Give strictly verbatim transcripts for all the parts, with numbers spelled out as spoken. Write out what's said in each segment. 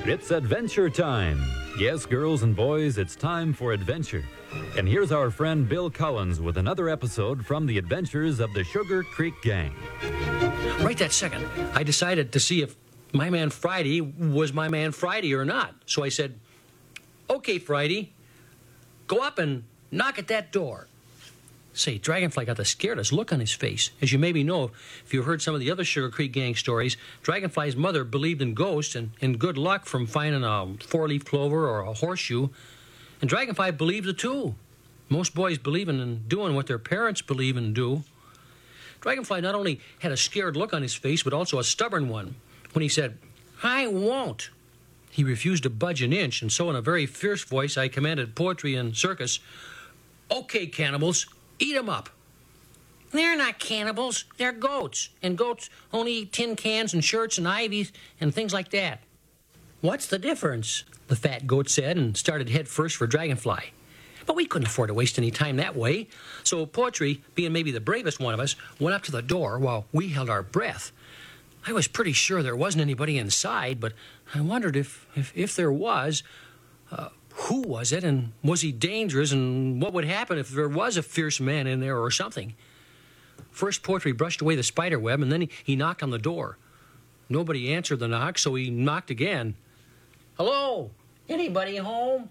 It's adventure time. Yes, girls and boys, it's time for adventure. And here's our friend Bill Collins with another episode from the adventures of the Sugar Creek Gang. Right that second, I decided to see if my man Friday was my man Friday or not. So I said, "Okay, Friday, go up and knock at that door." Say, Dragonfly got the scaredest look on his face. As you maybe know, if you've heard some of the other Sugar Creek Gang stories, Dragonfly's mother believed in ghosts and in good luck from finding a four-leaf clover or a horseshoe. And Dragonfly believed it too. Most boys believe in doing what their parents believe in and do. Dragonfly not only had a scared look on his face, but also a stubborn one. When he said, "I won't," he refused to budge an inch, and so in a very fierce voice I commanded Poetry and Circus, "Okay, cannibals, eat 'em up." "They're not cannibals, they're goats, and goats only eat tin cans and shirts and ivies and things like that." "What's the difference?" the fat goat said, and started head first for Dragonfly. But we couldn't afford to waste any time that way, so Poetry, being maybe the bravest one of us, went up to the door while we held our breath. I was pretty sure there wasn't anybody inside, but I wondered if, if, if there was, uh, who was it, and was he dangerous, and what would happen if there was a fierce man in there or something. First, Poetry brushed away the spider web, and then he, he knocked on the door. Nobody answered the knock, so he knocked again. "Hello? Anybody home?"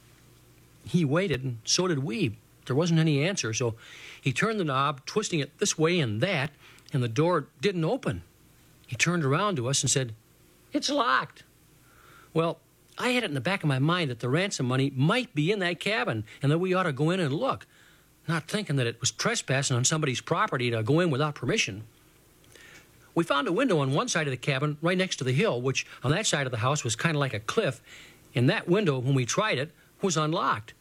He waited, and so did we. There wasn't any answer, so he turned the knob, twisting it this way and that, and the door didn't open. He turned around to us and said, "It's locked." Well, I had it in the back of my mind that the ransom money might be in that cabin and that we ought to go in and look, not thinking that it was trespassing on somebody's property to go in without permission. We found a window on one side of the cabin right next to the hill, which on that side of the house was kind of like a cliff, and that window, when we tried it, was unlocked.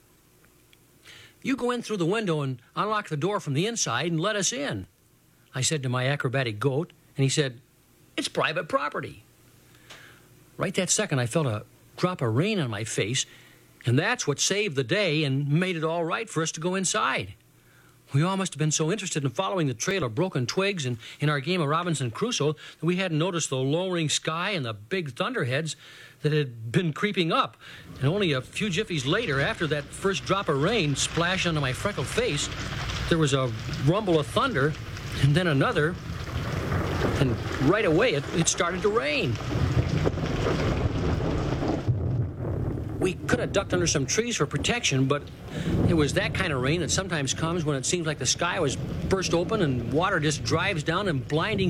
"You go in through the window and unlock the door from the inside and let us in," I said to my acrobatic goat, and he said, "It's private property." Right that second, I felt a drop of rain on my face, and that's what saved the day and made it all right for us to go inside. We all must have been so interested in following the trail of broken twigs and in our game of Robinson Crusoe that we hadn't noticed the lowering sky and the big thunderheads that had been creeping up. And only a few jiffies later, after that first drop of rain splashed onto my freckled face, there was a rumble of thunder, and then another, and right away it, it started to rain. We could have ducked under some trees for protection, but it was that kind of rain that sometimes comes when it seems like the sky was burst open and water just drives down in blinding